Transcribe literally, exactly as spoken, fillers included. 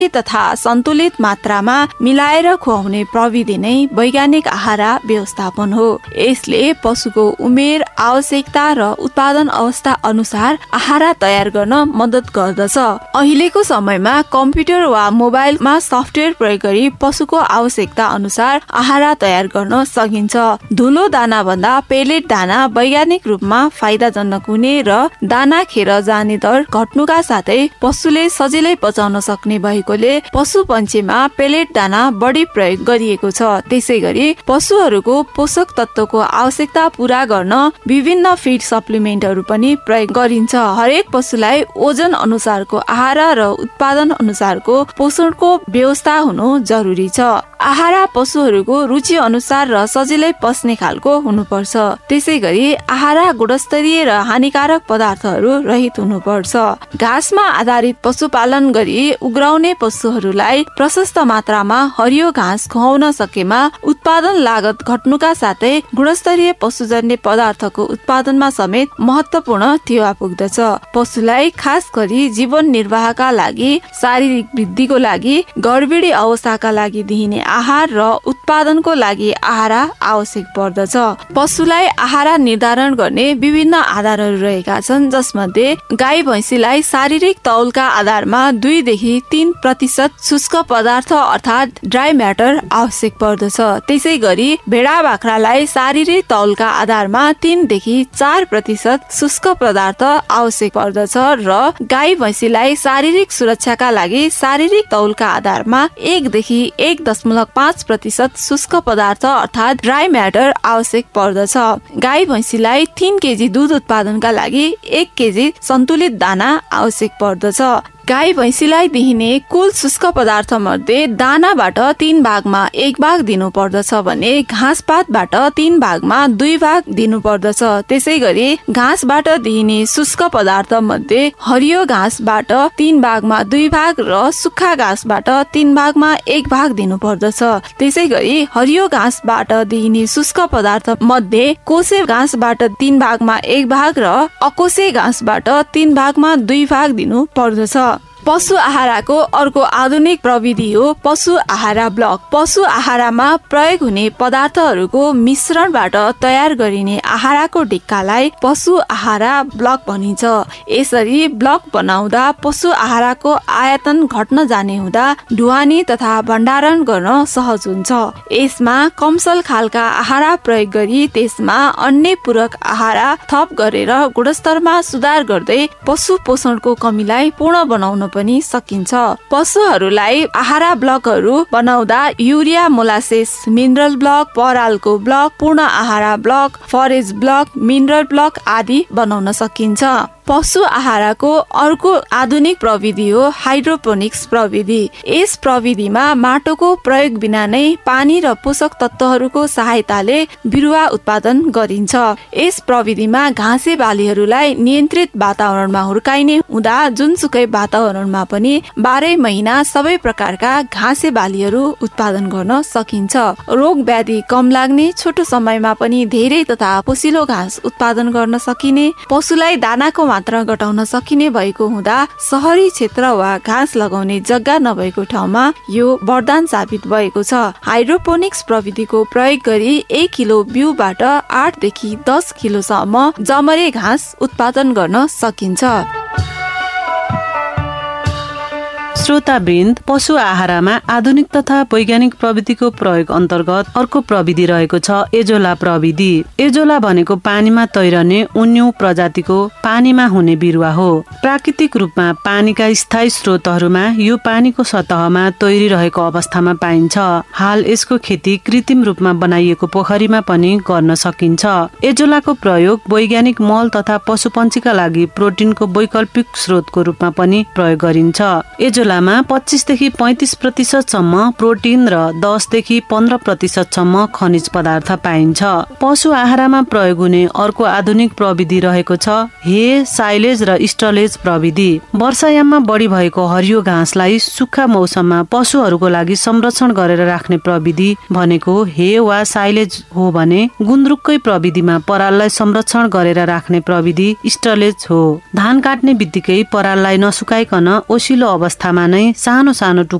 तथा सन्तुलित मात्रामा मिलाएर खुवाउने प्रविधि नै वैज्ञानिक आहार व्यवस्थापन हो। यसले पशुको उमेर, आवश्यकता र उत्पादन अवस्था अनुसार आहार तयार गर्न मद्दत गर्दछ। अहिलेको समयमा कम्प्युटर वा मोबाइलमा सफ्टवेयर प्रयोग गरी पशुको आवश्यकता अनुसार आहार तयार गर्न सकिन्छ। धुलो दाना भन्दा पेलेट दाना वैज्ञानिक रूपमा फाइदाजनक हुने र दाना खेर जाने दर घट्नुका साथै पशुले सजिलै पचाउन सक्ने भएकोले पशु पन्छीमा पेलेट दाना बढी प्रयोग गरिएको छ। त्यसै गरी पशुहरूको पोषक तत्वको आवश्यकता पूरा गर्न विभिन्न फिड सप्लिमेन्टहरू पनि प्रयोग गरिन्छ। हरेक पशुलाई ओजन अनुसारको आहार र उत्पादन अनुसारको पोषणको व्यवस्था हुनु जरुरी छ। आहार पशुहरूको रुचि अनुसार र सजिलै पस्ने खालको हुनुपर्छ। त्यसै गरी आहार गुणस्तरीय र हानिकारक पदार्थहरू रहित हुनुपर्छ। घाँसमा आधारित पशुपालन गरी उग्राउने पशुहरूलाई प्रशस्त मात्रामा हरियो घाँस खुवाउन सकेमा उत्पादन लागत घट्नुका साथै गुणस्तरीय पशुजन्य पदार्थको उत्पादनमा समेत महत्वपूर्ण टेवा पुग्दछ। पशुलाई खास गरी जीवन निर्वाहका लागि, शारीरिक वृद्धिको लागि, गर्भिणी अवस्थाका लागि दिइने आहार र उत्पादनको लागि आहार आवश्यक पर्दछ। पशुलाई आहार निर्धारण गर्ने विभिन्न आधारहरू रहेका छन्, जसमध्ये गाई भैँसीलाई शारीरिक तौलका आधारमा दुईदेखि तीन प्रतिशत शुष्क पदार्थ अर्थात् ड्राई म्याटर आवश्यक पर्दछ। त्यसै गरी भेडा बाख्रालाई शारीरिक तौलका आधारमा तीनदेखि चार प्रतिशत शुष्क पदार्थ आवश्यक पर्दछ र गाई भैँसीलाई शारीरिक सुरक्षाका लागि शारीरिक तौलका आधारमा एकदेखि एक दशमलव पाँच प्रतिशत शुष्क पदार्थ अर्थात् ड्राई म्याटर आवश्यक पर्दछ। गाई भैँसीलाई तीन केजी दूध उत्पादनका लागि एक केजी सन्तुलित दाना आवश्यक पर्दछ। गाई भैँसीलाई दिइने कुल शुष्क पदार्थ मध्ये दानाबाट तीन भागमा एक भाग दिनु पर्दछ भने घाँसपातबाट तीन भागमा दुई भाग दिनु पर्दछ। त्यसै गरी घाँसबाट दिइने शुष्क पदार्थ मध्ये हरियो घाँसबाट तीन भागमा दुई भाग र सुक्खा घाँसबाट तीन भागमा एक भाग दिनु पर्दछ। त्यसै गरी हरियो घाँसबाट दिइने शुष्क पदार्थ मध्ये कोसे घाँसबाट तीन भागमा एक भाग र अकोसे घाँसबाट तीन भागमा दुई भाग दिनु पर्दछ। पशु आहारको अर्को आधुनिक प्रविधि हो पशु आहार ब्लक। पशु आहारमा प्रयोग हुने पदार्थहरूको मिश्रणबाट तयार गरिने आहारको ढिक्कालाई पशु आहार ब्लक भनिन्छ। यसरी ब्लक बनाउँदा पशु आहारको आयतन घट्न जाने हुँदा ढुवानी तथा भण्डारण गर्न सहज हुन्छ। यसमा कमसल खालका आहार प्रयोग गरी त्यसमा अन्य पूरक आहार थप गरेर गुणस्तरमा सुधार गर्दै पशु पोषणको कमीलाई पूर्ण बनाउन पनि सकिन्छ। पशुहरूलाई आहार ब्लकहरू बनाउँदा युरिया मोलासेस मिनरल ब्लक, परालको ब्लक, पूर्ण आहार ब्लक, फरेज ब्लक, मिनरल ब्लक आदि बनाउन सकिन्छ। पशु आहारको अर्को आधुनिक प्रविधि हो हाइड्रोपोनिक्स प्रविधि। यस प्रविधिमा माटोको प्रयोग बिना नै पानी र पोषक तत्वहरूको सहायताले बिरुवा उत्पादन गरिन्छ। यस प्रविधिमा घाँसे बालीहरूलाई नियन्त्रित वातावरणमा हुर्काइने हुँदा जुनसुकै वातावरणमा पनि बाह्रै महिना सबै प्रकारका घाँसे बालीहरू उत्पादन गर्न सकिन्छ। रोग व्याधि कम लाग्ने, छोटो समयमा पनि धेरै तथा पोसिलो घाँस उत्पादन गर्न सकिने, पशुलाई दानाको मात्रा घटाउन सकिने भएको हुँदा शहरी क्षेत्र वा घाँस लगाउने जग्गा नभएको ठाउँमा यो वरदान साबित भएको छ। हाइड्रोपोनिक्स प्रविधिको प्रयोग गरी एक किलो बिउबाट आठ देखि दस किलोसम्म जमरे घाँस उत्पादन गर्न सकिन्छ। श्रोतावृन्द, पशु आहारमा आधुनिक तथा वैज्ञानिक प्रविधिको प्रयोग अन्तर्गत अर्को प्रविधि रहेको छ एजोला प्रविधि। एजोला भनेको पानीमा तैरने उन्यु प्रजातिको पानीमा हुने बिरुवा हो। प्राकृतिक रूपमा पानीका स्थायी स्रोतहरूमा यो पानीको सतहमा तैरिरहेको अवस्थामा पाइन्छ। हाल यसको खेती कृत्रिम रूपमा बनाइएको पोखरीमा पनि गर्न सकिन्छ। एजोलाको प्रयोग वैज्ञानिक मल तथा पशुपन्छीका लागि प्रोटिनको वैकल्पिक स्रोतको रूपमा पनि प्रयोग गरिन्छ। एजोला पच्चीसदेखि पैंतीस प्रतिशतसम्म प्रोटिन र दसदेखि पन्ध्र प्रतिशतसम्म खनिज पदार्थ पाइन्छ। पशु आहारमा प्रयोग हुने अर्को आधुनिक प्रविधि रहेको छ हे, साइलेज र स्टलेज प्रविधि। वर्षायाममा बढी भएको हरियो घाँसलाई सुक्खा मौसममा पशुहरूको लागि संरक्षण गरेर राख्ने प्रविधि भनेको हे वा साइलेज हो भने गुन्द्रुककै प्रविधिमा पराललाई संरक्षण गरेर राख्ने प्रविधि स्टलेज हो। धान काट्ने बित्तिकै पराललाई नसुकाइकन ओसिलो अवस्थामा नै सानो सानो